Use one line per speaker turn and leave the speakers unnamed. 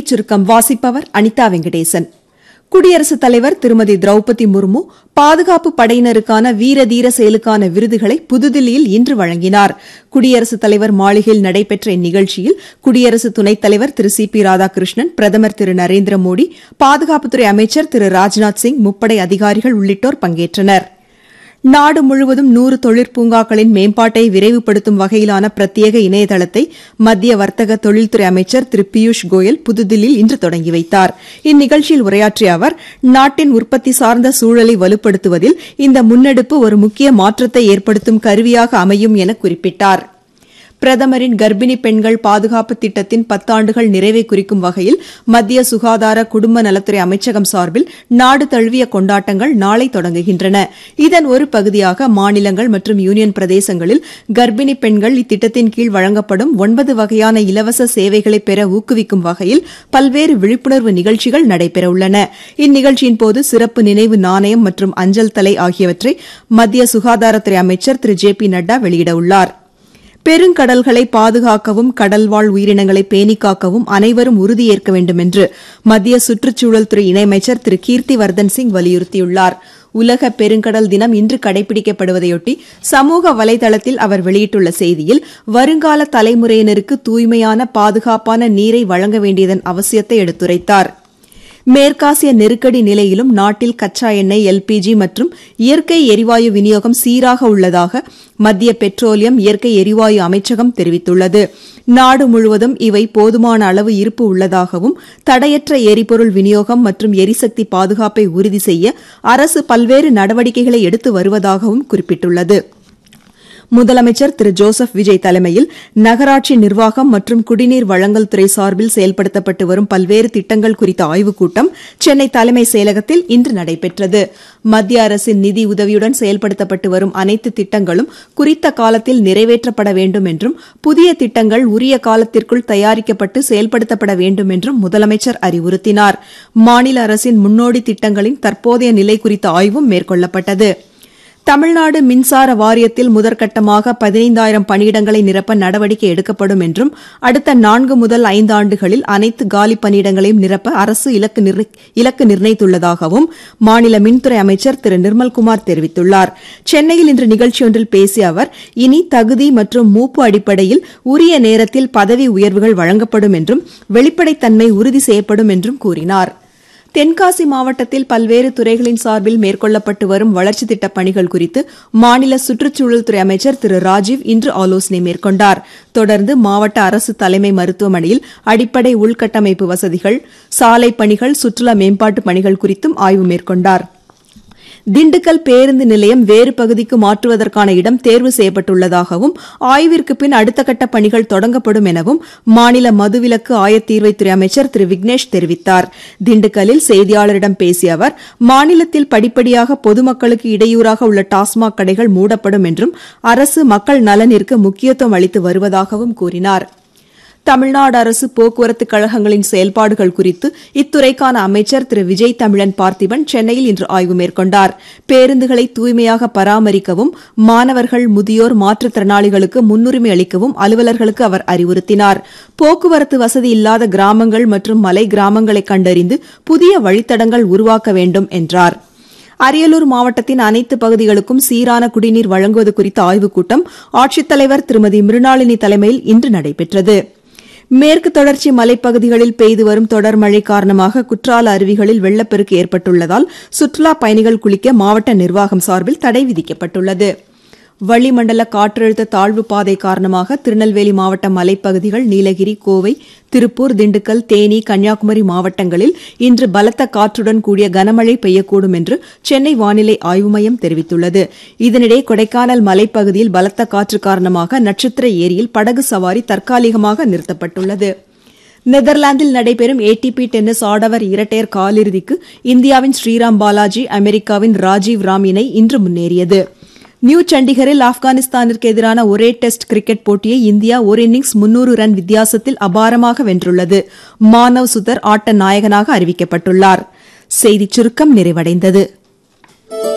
செய்திச் சுருக்கம் வாசிப்பவர் அனிதா வெங்கடேசன். குடியரசுத் தலைவர் திருமதி திரௌபதி முர்மு பாதுகாப்பு படையினருக்கான வீரதீர செயலுக்கான விருதுகளை புதுதில்லியில் இன்று வழங்கினார். குடியரசுத் தலைவர் மாளிகையில் நடைபெற்ற இந்நிகழ்ச்சியில் குடியரசு துணைத் தலைவர் திரு சி பி ராதாகிருஷ்ணன், பிரதமர் திரு நரேந்திர மோடி, பாதுகாப்புத்துறை அமைச்சர் திரு ராஜ்நாத் சிங், முப்படை அதிகாரிகள் உள்ளிட்டோர் பங்கேற்றனர். நாடு முழுவதும் 100 தொழிற்பூங்காக்களின் மேம்பாட்டை விரைவுபடுத்தும் வகையிலான பிரத்யேக இணையதளத்தை மத்திய வர்த்தக தொழில்துறை அமைச்சர் திரு பியூஷ் கோயல் புதுதில்லியில் இன்று தொடங்கி வைத்தார். இந்நிகழ்ச்சியில் உரையாற்றிய அவர், நாட்டின் உற்பத்தி சார்ந்த சூழலை வலுப்படுத்துவதில் இந்த முன்னெடுப்பு ஒரு முக்கிய மாற்றத்தை ஏற்படுத்தும் கருவியாக அமையும் என குறிப்பிட்டார். பிரதமரின் கர்ப்பிணி பெண்கள் பாதுகாப்பு திட்டத்தின் 10 ஆண்டுகள் நிறைவை குறிக்கும் வகையில் மத்திய சுகாதார குடும்ப நலத்துறை அமைச்சகம் சார்பில் நாடு தழுவிய கொண்டாட்டங்கள் நாளை தொடங்குகின்றன. இதன் ஒரு பகுதியாக மாநிலங்கள் மற்றும் யூனியன் பிரதேசங்களில் கர்ப்பிணி பெண்கள் இத்திட்டத்தின் கீழ் வழங்கப்படும் 9 வகையான இலவச சேவைகளை பெற ஊக்குவிக்கும் வகையில் பல்வேறு விழிப்புணர்வு நிகழ்ச்சிகள் நடைபெறவுள்ளன. இந்நிகழ்ச்சியின்போது சிறப்பு நினைவு நாணயம் மற்றும் அஞ்சல் தலை ஆகியவற்றை மத்திய சுகாதாரத்துறை அமைச்சர் திரு ஜே பி நட்டா வெளியிடவுள்ளார். பெருங்கடல்களை பாதுகாக்கவும் கடல்வாழ் உயிரினங்களை பேணிக்காக்கவும் அனைவரும் உறுதியேற்க வேண்டும் என்று மத்திய சுற்றுச்சூழல் துறை இணையமைச்சர் திரு கீர்த்தி வர்தன் சிங் வலியுறுத்தியுள்ளார். உலக பெருங்கடல் தினம் இன்று கடைபிடிக்கப்படுவதையொட்டி சமூக வலைதளத்தில் அவர் வெளியிட்டுள்ள செய்தியில், வருங்கால தலைமுறையினருக்கு தூய்மையான பாதுகாப்பான நீரை வழங்க வேண்டியதன் அவசியத்தை எடுத்துரைத்தார். மேற்காசிய நெருக்கடி நிலையிலும் நாட்டில் கச்சா எண்ணெய், எல்பிஜி மற்றும் இயற்கை எரிவாயு விநியோகம் சீராக உள்ளதாக மத்திய பெட்ரோலியம், இயற்கை எரிவாயு அமைச்சகம் தெரிவித்துள்ளது. நாடு முழுவதும் இவை போதுமான அளவு இருப்பு உள்ளதாகவும் தடையற்ற எரிபொருள் விநியோகம் மற்றும் எரிசக்தி பாதுகாப்பை உறுதி செய்ய அரசு பல்வேறு நடவடிக்கைகளை எடுத்து வருவதாகவும் குறிப்பிட்டுள்ளது. முதலமைச்சர் திரு ஜோசப் விஜய் தலைமையில் நகராட்சி நிர்வாகம் மற்றும் குடிநீர் வழங்கல் துறை சார்பில் செயல்படுத்தப்பட்டு வரும் பல்வேறு திட்டங்கள் குறித்த ஆய்வுக் கூட்டம் சென்னை தலைமைச் செயலகத்தில் இன்று நடைபெற்றது. மத்திய அரசின் நிதி உதவியுடன் செயல்படுத்தப்பட்டு வரும் அனைத்து திட்டங்களும் குறித்த காலத்தில் நிறைவேற்றப்பட வேண்டும் என்றும் புதிய திட்டங்கள் உரிய காலத்திற்குள் தயாரிக்கப்பட்டு செயல்படுத்தப்பட வேண்டும் என்றும் முதலமைச்சர் அறிவுறுத்தினார். மாநில அரசின் முன்னோடி திட்டங்களின் தற்போதைய நிலை குறித்த ஆய்வும் மேற்கொள்ளப்பட்டது. தமிழ்நாடு மின்சார வாரியத்தில் முதற்கட்டமாக 15,000 பணியிடங்களை நிரப்ப நடவடிக்கை எடுக்கப்படும் என்றும் அடுத்த 4 முதல் 5 ஆண்டுகளில் அனைத்து காலி பணியிடங்களையும் நிரப்ப அரசு இலக்கு நிர்ணயித்துள்ளதாகவும் மாநில மின்துறை அமைச்சர் திரு நிர்மல்குமார் தெரிவித்துள்ளார். சென்னையில் இன்று நிகழ்ச்சியொன்றில் பேசிய அவர், இனி தகுதி மற்றும் மூப்பு அடிப்படையில் உரிய நேரத்தில் பதவி உயர்வுகள் வழங்கப்படும் என்றும் வெளிப்படைத்தன்மை உறுதி செய்யப்படும் என்றும் கூறினார். தென்காசி மாவட்டத்தில் பல்வேறு துறைகளின் சார்பில் மேற்கொள்ளப்பட்டு வரும் வளர்ச்சித் திட்டப் பணிகள் குறித்து மாநில சுற்றுச்சூழல் துறை அமைச்சர் திரு ராஜீவ் இன்று ஆலோசனை மேற்கொண்டார். தொடர்ந்து மாவட்ட அரசு தலைமை மருத்துவமனையில் அடிப்படை உள்கட்டமைப்பு வசதிகள், சாலை பணிகள், சுற்றுலா மேம்பாட்டு பணிகள் குறித்தும் ஆய்வு மேற்கொண்டார். திண்டுக்கல் பேருந்து நிலையம் வேறு பகுதிக்கு மாற்றுவதற்கான இடம் தேர்வு செய்யப்பட்டுள்ளதாகவும் ஆய்விற்கு பின் அடுத்த கட்ட பணிகள் தொடங்கப்படும் எனவும் மாநில மதுவிலக்கு ஆயத்தீர்வைத்துறை அமைச்சர் திரு விக்னேஷ் தெரிவித்தார். திண்டுக்கல்லில் செய்தியாளரிடம் பேசிய அவர், மாநிலத்தில் படிப்படியாக பொதுமக்களுக்கு இடையூறாக உள்ள டாஸ்மாக் கடைகள் மூடப்படும் என்றும் அரசு மக்கள் நலனிற்கு முக்கியத்துவம் அளித்து வருவதாகவும் கூறினார். தமிழ்நாடு அரசு போக்குவரத்து கழகங்களின் செயல்பாடுகள் குறித்து இத்துறைக்கான அமைச்சர் திரு விஜய் தமிழன் பார்த்திபன் சென்னையில் இன்று ஆய்வு மேற்கொண்டார். பேருந்துகளை தூய்மையாக பராமரிக்கவும் மாணவர்கள், முதியோர், மாற்றுத்திறனாளிகளுக்கு முன்னுரிமை அளிக்கவும் அலுவலர்களுக்கு அவர் அறிவுறுத்தினார். போக்குவரத்து வசதி இல்லாத கிராமங்கள் மற்றும் மலை கிராமங்களை கண்டறிந்து புதிய வழித்தடங்கள் உருவாக்க வேண்டும் என்றார். அரியலூர் மாவட்டத்தின் அனைத்து பகுதிகளுக்கும் சீரான குடிநீர் வழங்குவது குறித்த ஆய்வுக் கூட்டம் ஆட்சித்தலைவர் திருமதி மிருணாளினி தலைமையில் இன்று நடைபெற்றது. மேற்கு தொடர்ச்சி மலைப்பகுதிகளில் பெய்து வரும் தொடர் மழை காரணமாக குற்றால அருவிகளில் வெள்ளப்பெருக்கு ஏற்பட்டுள்ளதால் சுற்றுலாப் பயணிகள் குளிக்க மாவட்ட நிர்வாகம் சார்பில் தடை விதிக்கப்பட்டுள்ளது. வளிமண்டல காற்றழுத்த தாழ்வு பாதை காரணமாக திருநெல்வேலி மாவட்ட மலைப்பகுதிகள், நீலகிரி, கோவை, திருப்பூர், திண்டுக்கல், தேனி, கன்னியாகுமரி மாவட்டங்களில் இன்று பலத்த காற்றுடன் கூடிய கனமழை பெய்யக்கூடும் என்று சென்னை வானிலை ஆய்வு மையம் தெரிவித்துள்ளது. இதனிடையே கொடைக்கானல் மலைப்பகுதியில் பலத்த காற்று காரணமாக நட்சத்திர ஏரியில் படகு சவாரி தற்காலிகமாக நிறுத்தப்பட்டுள்ளது. நெதர்லாந்தில் நடைபெறும் ATP டென்னிஸ் ஆடவர் இரட்டையர் காலிறுதிக்கு இந்தியாவின் ஸ்ரீராம் பாலாஜி, அமெரிக்காவின் ராஜீவ் ராம் இணை இன்று முன்னேறியது. நியூ சண்டிகரில் ஆப்கானிஸ்தானிற்கு எதிரான ஒரே டெஸ்ட் கிரிக்கெட் போட்டியை இந்தியா ஒரு இன்னிங்ஸ் 300 ரன் வித்தியாசத்தில் அபாரமாக வென்றுள்ளது. மானவ் சுதர் ஆட்ட நாயகனாக அறிவிக்கப்பட்டுள்ளார். செய்திச் சுருக்கம் நிறைவடைந்தது.